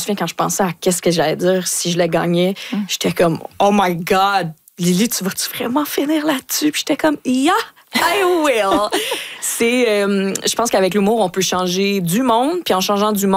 souviens quand je pensais à qu'est-ce que j'allais dire si je le gagnais, j'étais comme, oh my God, Lily, tu vas-tu vraiment finir là-dessus? Puis j'étais comme, yeah, I will. Je pense qu'avec l'humour, on peut changer du monde, puis en changeant du monde,